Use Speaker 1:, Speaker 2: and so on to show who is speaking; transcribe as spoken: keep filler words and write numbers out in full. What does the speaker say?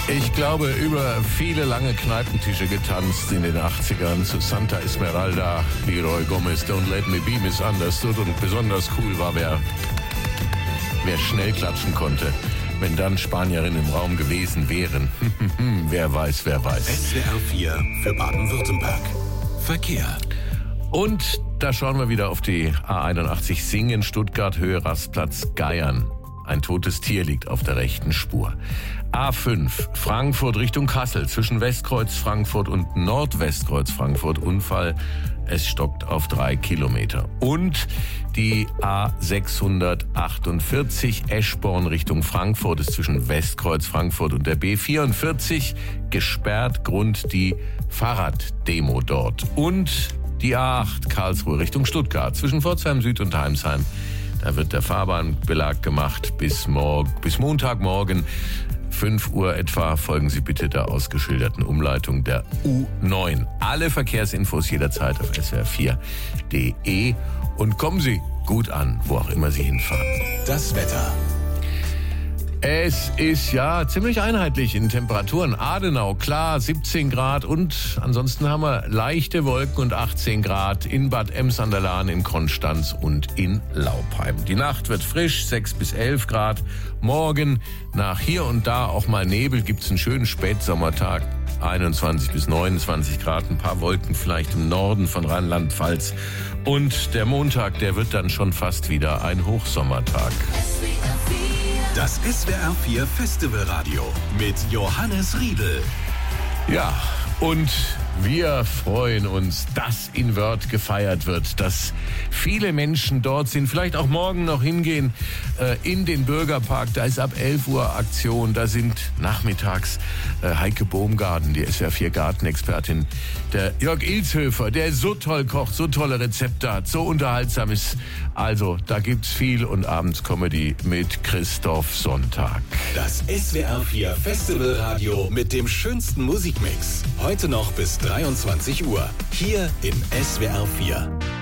Speaker 1: Ich glaube, über viele lange Kneipentische getanzt in den achtzigern zu Santa Esmeralda, Leroy Gomez, Don't Let Me Be Misunderstood. Und besonders cool war, wer, wer schnell klatschen konnte, wenn dann Spanierinnen im Raum gewesen wären. Wer weiß, wer weiß.
Speaker 2: S W R vier für Baden-Württemberg. Verkehr.
Speaker 1: Und da schauen wir wieder auf die A einundachtzig Singen, Stuttgart, Höhe Rastplatz Geiern. Ein totes Tier liegt auf der rechten Spur. A fünf, Frankfurt Richtung Kassel, zwischen Westkreuz Frankfurt und Nordwestkreuz Frankfurt. Unfall, es stockt auf drei Kilometer. Und die A sechshundertachtundvierzig, Eschborn Richtung Frankfurt, ist zwischen Westkreuz Frankfurt und der B vierundvierzig gesperrt, Grund die Fahrraddemo dort. Und die A acht, Karlsruhe Richtung Stuttgart, zwischen Pforzheim Süd und Heimsheim. Da wird der Fahrbahnbelag gemacht bis, morgen, bis Montagmorgen, fünf Uhr etwa. Folgen Sie bitte der ausgeschilderten Umleitung der U neun. Alle Verkehrsinfos jederzeit auf S W R vier punkt de und kommen Sie gut an, wo auch immer Sie hinfahren.
Speaker 2: Das Wetter.
Speaker 1: Es ist ja ziemlich einheitlich in Temperaturen. Adenau, klar, siebzehn Grad und ansonsten haben wir leichte Wolken und achtzehn Grad in Bad Ems an der Lahn, in Konstanz und in Laupheim. Die Nacht wird frisch, sechs bis elf Grad. Morgen nach hier und da auch mal Nebel gibt's einen schönen Spätsommertag. einundzwanzig bis neunundzwanzig Grad, ein paar Wolken vielleicht im Norden von Rheinland-Pfalz. Und der Montag, der wird dann schon fast wieder ein Hochsommertag.
Speaker 2: Das S W R vier Festivalradio mit Johannes Riedl.
Speaker 1: Ja, und wir freuen uns, dass in Wörth gefeiert wird, dass viele Menschen dort sind, vielleicht auch morgen noch hingehen äh, in den Bürgerpark. Da ist ab elf Uhr Aktion, da sind nachmittags äh, Heike Baumgarten, die S W R vier Gartenexpertin, der Jörg Ilshöfer, der so toll kocht, so tolle Rezepte hat, so unterhaltsam ist. Also, da gibt's viel und abends Comedy mit Christoph Sonntag.
Speaker 2: Das S W R vier Festivalradio mit dem schönsten Musikmix. Heute noch bis dreiundzwanzig Uhr. Hier in S W R vier.